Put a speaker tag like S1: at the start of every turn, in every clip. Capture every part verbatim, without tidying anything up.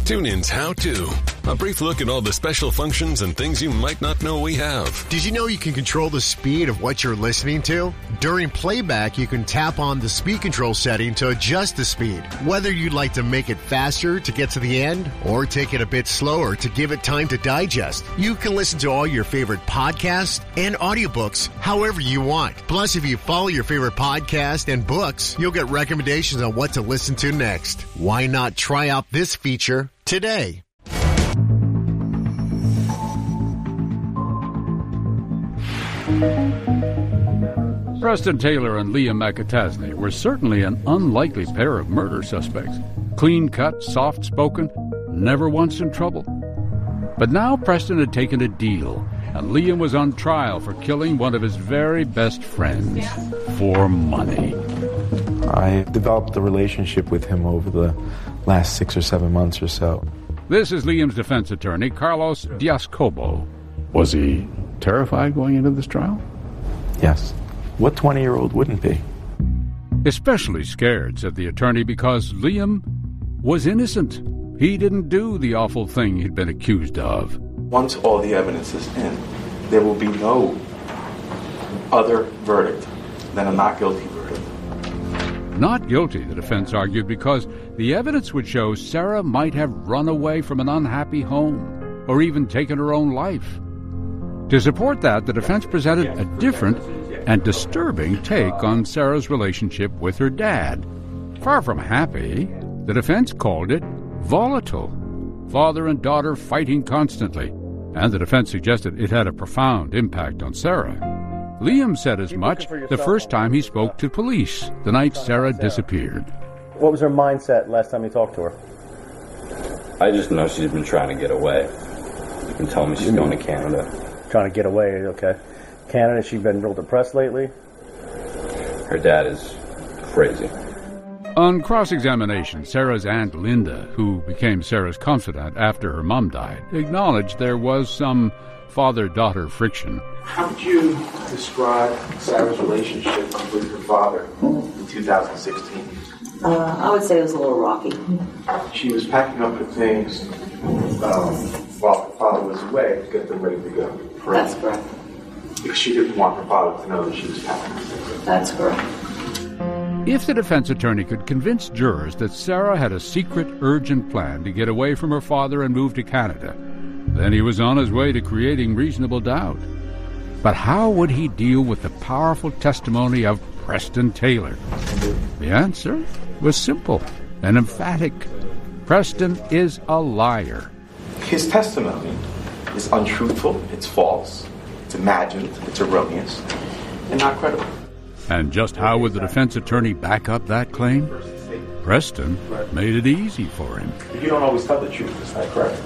S1: TuneIn's How To. A brief look at all the special functions and things you might not know we have.
S2: Did you know you can control the speed of what you're listening to? During playback, you can tap on the speed control setting to adjust the speed. Whether you'd like to make it faster to get to the end or take it a bit slower to give it time to digest, you can listen to all your favorite podcasts and audiobooks however you want. Plus, if you follow your favorite podcast and books, you'll get recommendations on what to listen to next. Why not try out this feature today?
S3: Preston Taylor and Liam McAtasney were certainly an unlikely pair of murder suspects. Clean-cut, soft-spoken, never once in trouble. But now Preston had taken a deal, and Liam was on trial for killing one of his very best friends for money.
S4: I developed a relationship with him over the last six or seven months or so.
S3: This is Liam's defense attorney, Carlos Diaz-Cobo. Was he terrified going into this trial?
S4: Yes. What twenty-year-old wouldn't be?
S3: Especially scared, said the attorney, because Liam was innocent. He didn't do the awful thing he'd been accused of.
S5: Once all the evidence is in, there will be no other verdict than a not guilty verdict.
S3: Not guilty, the defense argued, because the evidence would show Sarah might have run away from an unhappy home or even taken her own life. To support that, the defense presented a different and disturbing take on Sarah's relationship with her dad. Far from happy, the defense called it volatile. Father and daughter fighting constantly, and the defense suggested it had a profound impact on Sarah. Liam said as much the first time he spoke to police, the night Sarah disappeared.
S6: What was her mindset last time you talked to her?
S7: I just know she's been trying to get away. She's been telling me she's going to Canada.
S6: Trying to get away, okay. Canada, she's been real depressed lately?
S7: Her dad is crazy.
S3: On cross-examination, Sarah's Aunt Linda, who became Sarah's confidant after her mom died, acknowledged there was some father-daughter friction.
S5: How would you describe Sarah's relationship with her father in two thousand sixteen?
S8: Uh, I would say it was a little rocky.
S5: She was packing up her things um, while her father was away to get them ready to go. Correct?
S8: That's correct.
S5: Because she didn't want her father to know that she was packing her things.
S8: That's correct.
S3: If the defense attorney could convince jurors that Sarah had a secret, urgent plan to get away from her father and move to Canada, then he was on his way to creating reasonable doubt. But how would he deal with the powerful testimony of Preston Taylor? The answer was simple and emphatic. Preston is a liar.
S5: His testimony is untruthful, it's false, it's imagined, it's erroneous, and not credible.
S3: And just how would the defense attorney back up that claim? Preston made it easy for him.
S5: You don't always tell the truth, is that correct?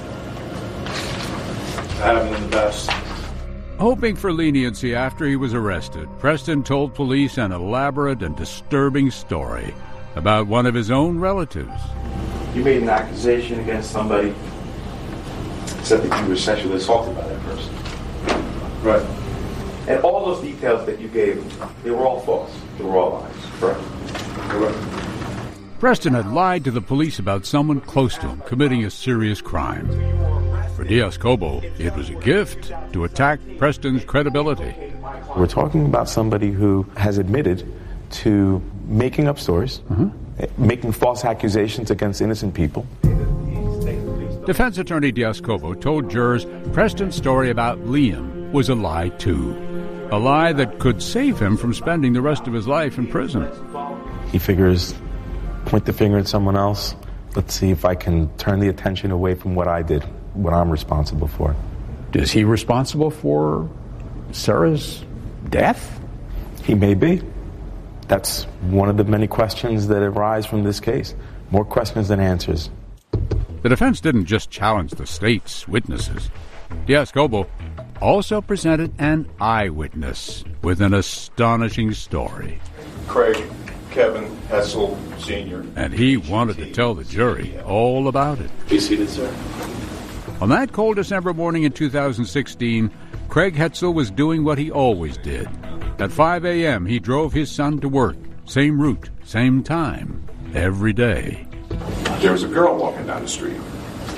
S9: I haven't in the past.
S3: Hoping for leniency after he was arrested, Preston told police an elaborate and disturbing story about one of his own relatives.
S5: You made an accusation against somebody, said that you were sexually assaulted by that person.
S9: Right.
S5: And all those details that you gave, they were all false. They were all lies. Correct?
S9: Correct.
S3: Preston had lied to the police about someone close to him committing a serious crime. For Diaz-Cobo, it was a gift to attack Preston's credibility.
S4: We're talking about somebody who has admitted to making up stories, mm-hmm. making false accusations against innocent people.
S3: Defense attorney Diaz-Cobo told jurors Preston's story about Liam was a lie, too. A lie that could save him from spending the rest of his life in prison.
S4: He figures, point the finger at someone else. Let's see if I can turn the attention away from what I did, what I'm responsible for.
S3: Is he responsible for Sarah's death?
S4: He may be. That's one of the many questions that arise from this case. More questions than answers.
S3: The defense didn't just challenge the state's witnesses. Diaz-Cobo also presented an eyewitness with an astonishing story.
S9: Craig Kevin Hessel, Senior
S3: And he wanted to tell the jury all about it.
S9: Be seated, sir.
S3: On that cold December morning in two thousand sixteen, Craig Hetzel was doing what he always did. At five a.m., he drove his son to work. Same route, same time, every day.
S9: There was a girl walking down the street.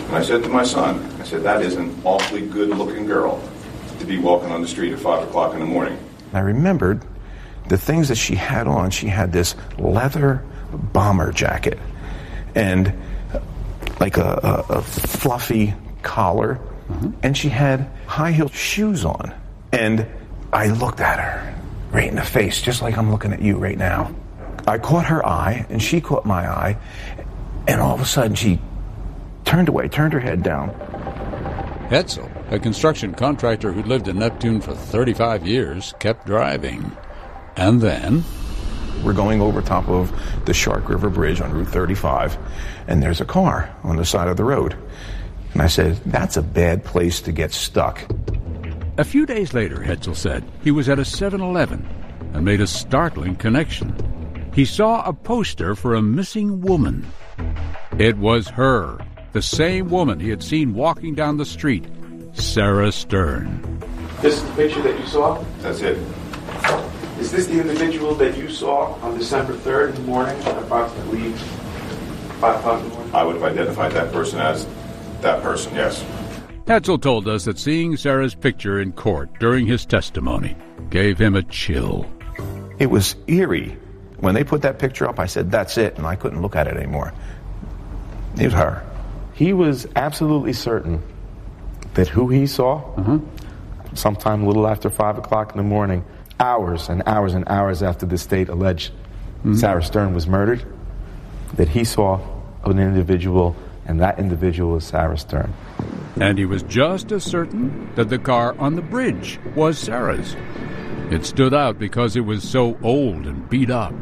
S9: And I said to my son, I said, that is an awfully good-looking girl to be walking on the street at five o'clock in the morning.
S4: I remembered the things that she had on. She had this leather bomber jacket and like a, a, a fluffy collar, mm-hmm. and she had high-heeled shoes on. And I looked at her right in the face, just like I'm looking at you right now. I caught her eye, and she caught my eye, and all of a sudden she turned away, turned her head down.
S3: Hetzel, a construction contractor who lived in Neptune for thirty-five years, kept driving. And then...
S4: We're going over top of the Shark River Bridge on Route thirty-five, and there's a car on the side of the road. And I said, that's a bad place to get stuck.
S3: A few days later, Hetzel said, he was at a seven eleven and made a startling connection. He saw a poster for a missing woman. It was her, the same woman he had seen walking down the street, Sarah Stern.
S5: This is the picture that you saw?
S9: That's it.
S5: Is this the individual that you saw on December third in the morning, at approximately five o'clock in the morning?
S9: I would have identified that person as that person, yes.
S3: Hetzel told us that seeing Sarah's picture in court during his testimony gave him a chill.
S4: It was eerie. When they put that picture up, I said, that's it, and I couldn't look at it anymore. It was her.
S10: He was absolutely certain that who he saw, uh-huh. sometime a little after five o'clock in the morning, hours and hours and hours after the state alleged mm-hmm. Sarah Stern was murdered, that he saw an individual, and that individual was Sarah Stern.
S3: And he was just as certain that the car on the bridge was Sarah's. It stood out because it was so old and beat up.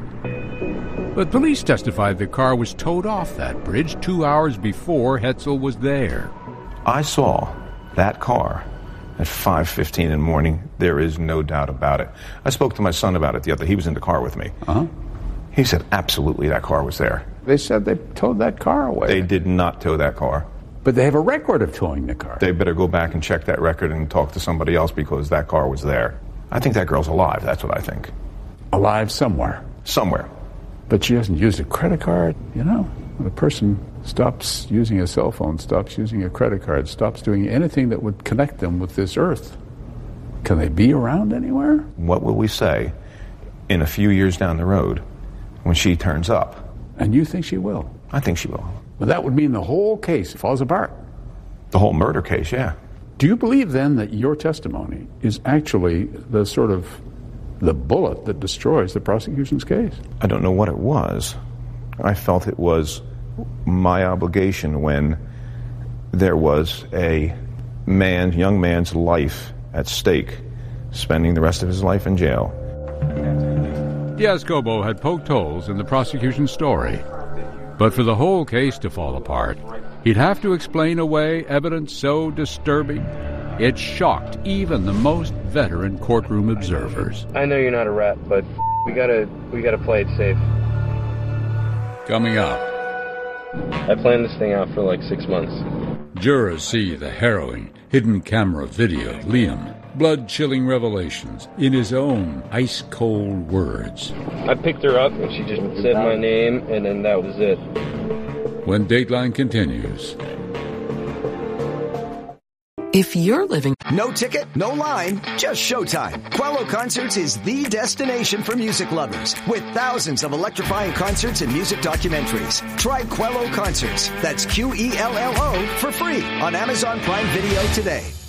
S3: But police testified the car was towed off that bridge two hours before Hetzel was there.
S4: I saw that car at five fifteen in the morning. There is no doubt about it. I spoke to my son about it the other day. He was in the car with me.
S3: Uh-huh.
S4: He said, absolutely, that car was there.
S3: They said they towed that car away.
S4: They did not tow that car.
S3: But they have a record of towing the car.
S4: They better go back and check that record and talk to somebody else because that car was there. I think that girl's alive. That's what I think.
S3: Alive somewhere.
S4: Somewhere.
S3: But she hasn't used a credit card. You know, when a person stops using a cell phone, stops using a credit card, stops doing anything that would connect them with this earth, can they be around anywhere?
S4: What will we say in a few years down the road when she turns up?
S3: And you think she will?
S4: I think she will.
S3: Well, that would mean the whole case falls apart.
S4: The whole murder case, yeah.
S3: Do you believe then that your testimony is actually the sort of the bullet that destroys the prosecution's case?
S4: I don't know what it was. I felt it was my obligation when there was a man, young man's life at stake, spending the rest of his life in jail.
S3: Diaz-Cobo had poked holes in the prosecution's story. But for the whole case to fall apart, he'd have to explain away evidence so disturbing it shocked even the most veteran courtroom observers.
S6: I know you're not a rat, but we gotta we gotta play it safe.
S3: Coming up,
S6: I planned this thing out for like six months.
S3: Jurors see the harrowing hidden camera video of Liam, blood-chilling revelations in his own ice-cold words.
S6: I picked her up and she just said my name and then that was it.
S3: When Dateline continues.
S11: If you're living...
S12: No ticket, no line, just showtime. Quello Concerts is the destination for music lovers with thousands of electrifying concerts and music documentaries. Try Quello Concerts, that's Q E L L O, for free on Amazon Prime Video today.